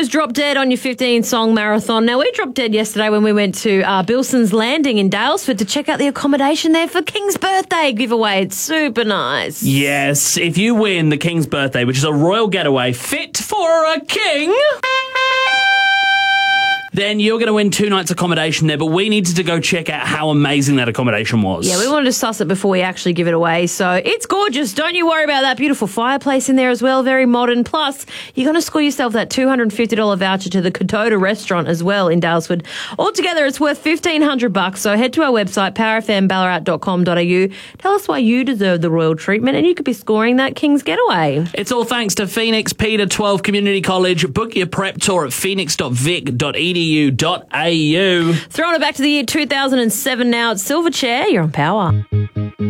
drop dead on your 15-song marathon. Now, we dropped dead yesterday when we went to Bilson's Landing in Dalesford to check out the accommodation there for King's birthday giveaway. It's super nice. Yes, if you win the King's birthday, which is a royal getaway fit for a king, then you're going to win 2 nights accommodation there, but we needed to go check out how amazing that accommodation was. Yeah, we wanted to suss it before we actually give it away. So it's gorgeous. Don't you worry about that beautiful fireplace in there as well. Very modern. Plus, you're going to score yourself that $250 voucher to the Kotoda restaurant as well in Dalesford. Altogether, it's worth $1,500. So head to our website, powerfmballarat.com.au. Tell us why you deserve the royal treatment and you could be scoring that King's getaway. It's all thanks to Phoenix Peter 12 Community College. Book your prep tour at phoenix.vic.edu.au. Throwing it back to the year 2007 now. It's Silverchair. You're on Power.